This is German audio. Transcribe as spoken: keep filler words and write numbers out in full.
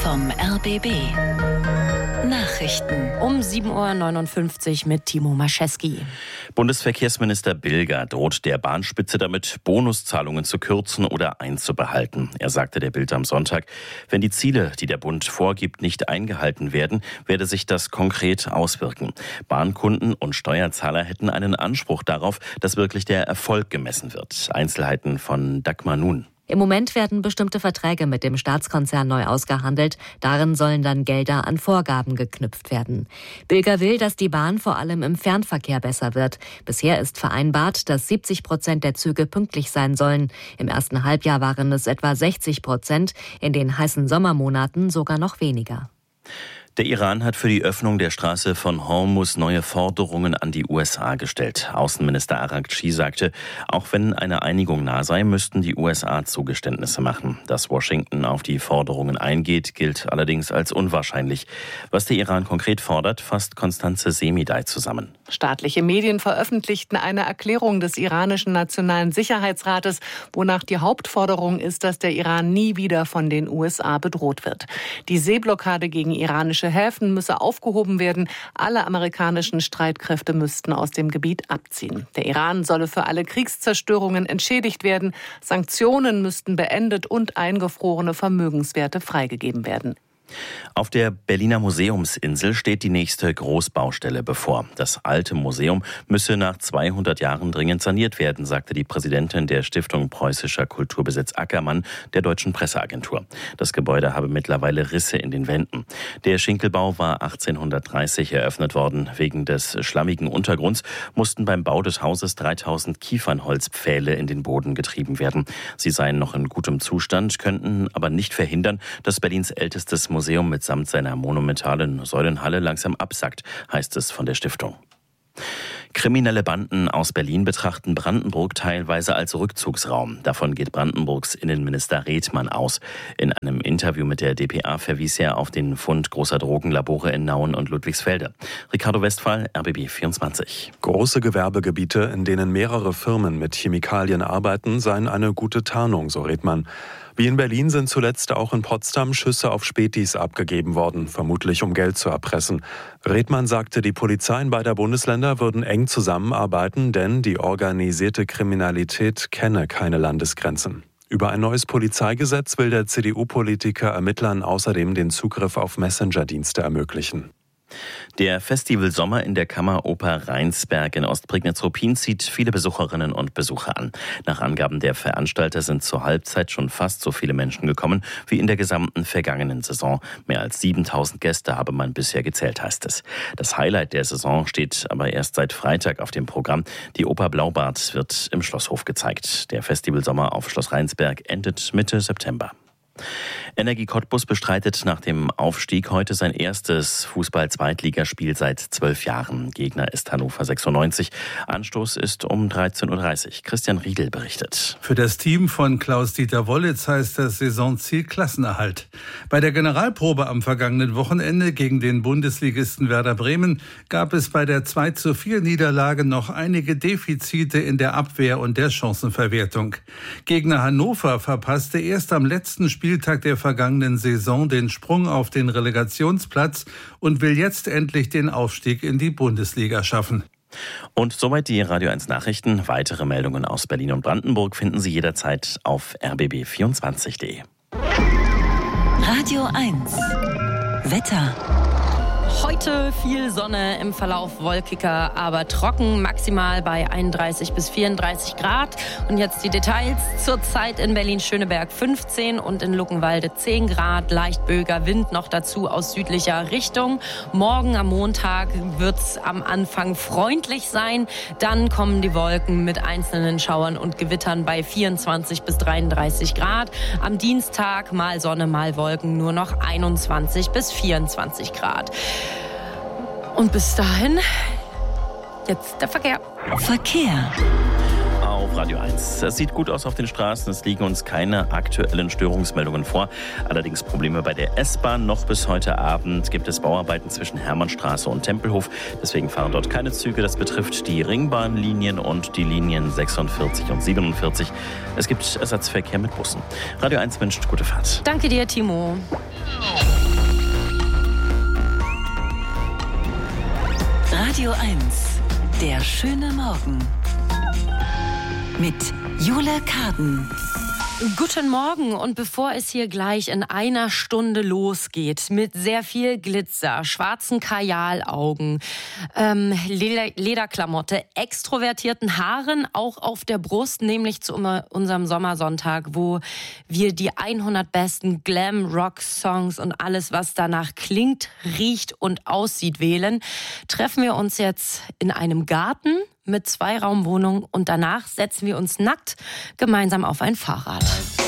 vom R B B. Nachrichten um sieben Uhr neunundfünfzig mit Timo Mascheski. Bundesverkehrsminister Bilger droht der Bahnspitze damit, Bonuszahlungen zu kürzen oder einzubehalten. Er sagte der Bild am Sonntag, wenn die Ziele, die der Bund vorgibt, nicht eingehalten werden, werde sich das konkret auswirken. Bahnkunden und Steuerzahler hätten einen Anspruch darauf, dass wirklich der Erfolg gemessen wird. Einzelheiten von Dagmar Nun. Im Moment werden bestimmte Verträge mit dem Staatskonzern neu ausgehandelt. Darin sollen dann Gelder an Vorgaben geknüpft werden. Bilger will, dass die Bahn vor allem im Fernverkehr besser wird. Bisher ist vereinbart, dass siebzig Prozent der Züge pünktlich sein sollen. Im ersten Halbjahr waren es etwa sechzig Prozent, in den heißen Sommermonaten sogar noch weniger. Der Iran hat für die Öffnung der Straße von Hormuz neue Forderungen an die U S A gestellt. Außenminister Araghchi sagte, auch wenn eine Einigung nah sei, müssten die U S A Zugeständnisse machen. Dass Washington auf die Forderungen eingeht, gilt allerdings als unwahrscheinlich. Was der Iran konkret fordert, fasst Constanze Semidai zusammen. Staatliche Medien veröffentlichten eine Erklärung des iranischen Nationalen Sicherheitsrates, wonach die Hauptforderung ist, dass der Iran nie wieder von den U S A bedroht wird. Die Seeblockade gegen iranische Häfen müsse aufgehoben werden. Alle amerikanischen Streitkräfte müssten aus dem Gebiet abziehen. Der Iran solle für alle Kriegszerstörungen entschädigt werden. Sanktionen müssten beendet und eingefrorene Vermögenswerte freigegeben werden. Auf der Berliner Museumsinsel steht die nächste Großbaustelle bevor. Das alte Museum müsse nach zweihundert Jahren dringend saniert werden, sagte die Präsidentin der Stiftung Preußischer Kulturbesitz Ackermann der Deutschen Presseagentur. Das Gebäude habe mittlerweile Risse in den Wänden. Der Schinkelbau war achtzehnhundertdreißig eröffnet worden. Wegen des schlammigen Untergrunds mussten beim Bau des Hauses dreitausend Kiefernholzpfähle in den Boden getrieben werden. Sie seien noch in gutem Zustand, könnten aber nicht verhindern, dass Berlins ältestes Museum mitsamt seiner monumentalen Säulenhalle langsam absackt, heißt es von der Stiftung. Kriminelle Banden aus Berlin betrachten Brandenburg teilweise als Rückzugsraum. Davon geht Brandenburgs Innenminister Redmann aus. In einem Interview mit der D P A verwies er auf den Fund großer Drogenlabore in Nauen und Ludwigsfelde. Ricardo Westphal, R B B vierundzwanzig. Große Gewerbegebiete, in denen mehrere Firmen mit Chemikalien arbeiten, seien eine gute Tarnung, so Redmann. Wie in Berlin sind zuletzt auch in Potsdam Schüsse auf Spätis abgegeben worden, vermutlich um Geld zu erpressen. Redmann sagte, die Polizeien beider Bundesländer würden eng zusammenarbeiten, denn die organisierte Kriminalität kenne keine Landesgrenzen. Über ein neues Polizeigesetz will der C D U-Politiker Ermittlern außerdem den Zugriff auf Messenger-Dienste ermöglichen. Der Festival Sommer in der Kammeroper Rheinsberg in Ostprignitz-Ruppin zieht viele Besucherinnen und Besucher an. Nach Angaben der Veranstalter sind zur Halbzeit schon fast so viele Menschen gekommen wie in der gesamten vergangenen Saison. Mehr als siebentausend Gäste habe man bisher gezählt, heißt es. Das Highlight der Saison steht aber erst seit Freitag auf dem Programm. Die Oper Blaubart wird im Schlosshof gezeigt. Der Festival Sommer auf Schloss Rheinsberg endet Mitte September. Energie Cottbus bestreitet nach dem Aufstieg heute sein erstes Fußball-Zweitligaspiel seit zwölf Jahren. Gegner ist Hannover sechsundneunzig. Anstoß ist um dreizehn Uhr dreißig. Christian Riedel berichtet. Für das Team von Klaus-Dieter Wollitz heißt das Saisonziel Klassenerhalt. Bei der Generalprobe am vergangenen Wochenende gegen den Bundesligisten Werder Bremen gab es bei der zwei zu vier Niederlage noch einige Defizite in der Abwehr und der Chancenverwertung. Gegner Hannover verpasste erst am letzten Spieltag der vergangenen Saison den Sprung auf den Relegationsplatz und will jetzt endlich den Aufstieg in die Bundesliga schaffen. Und soweit die Radio eins Nachrichten. Weitere Meldungen aus Berlin und Brandenburg finden Sie jederzeit auf r b b vierundzwanzig punkt d e. Radio eins Wetter. Heute viel Sonne, im Verlauf wolkiger, aber trocken, maximal bei einunddreißig bis vierunddreißig Grad. Und jetzt die Details. Zurzeit in Berlin-Schöneberg fünfzehn und in Luckenwalde zehn Grad, leicht böiger Wind noch dazu aus südlicher Richtung. Morgen am Montag wird es am Anfang freundlich sein. Dann kommen die Wolken mit einzelnen Schauern und Gewittern bei vierundzwanzig bis dreiunddreißig Grad. Am Dienstag mal Sonne, mal Wolken, nur noch einundzwanzig bis vierundzwanzig Grad. Und bis dahin, jetzt der Verkehr. Verkehr. Auf Radio eins. Es sieht gut aus auf den Straßen. Es liegen uns keine aktuellen Störungsmeldungen vor. Allerdings Probleme bei der S-Bahn. Noch bis heute Abend gibt es Bauarbeiten zwischen Hermannstraße und Tempelhof. Deswegen fahren dort keine Züge. Das betrifft die Ringbahnlinien und die Linien sechsundvierzig und siebenundvierzig. Es gibt Ersatzverkehr mit Bussen. Radio eins wünscht gute Fahrt. Danke dir, Timo. Radio eins, der schöne Morgen. Mit Jule Karden. Guten Morgen, und bevor es hier gleich in einer Stunde losgeht mit sehr viel Glitzer, schwarzen Kajalaugen, ähm, Leder- Lederklamotte, extrovertierten Haaren, auch auf der Brust, nämlich zu unserem Sommersonntag, wo wir die hundert besten Glam-Rock-Songs und alles, was danach klingt, riecht und aussieht, wählen, treffen wir uns jetzt in einem Garten mit Zweiraumwohnung und danach setzen wir uns nackt gemeinsam auf ein Fahrrad.